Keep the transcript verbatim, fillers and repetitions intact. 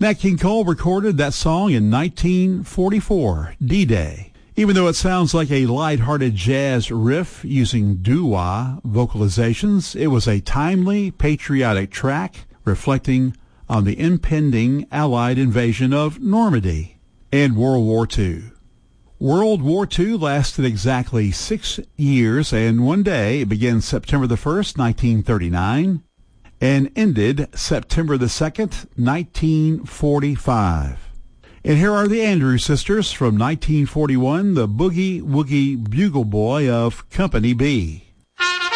Nat King Cole recorded that song in nineteen forty-four, D-Day. Even though it sounds like a light-hearted jazz riff using doo-wah vocalizations, it was a timely, patriotic track reflecting on the impending Allied invasion of Normandy and World War Two. World War Two lasted exactly six years and one day. It began September the first, nineteen thirty-nine, and ended September the second, nineteen forty-five. And here are the Andrews Sisters from nineteen forty-one, the Boogie Woogie Bugle Boy of Company B.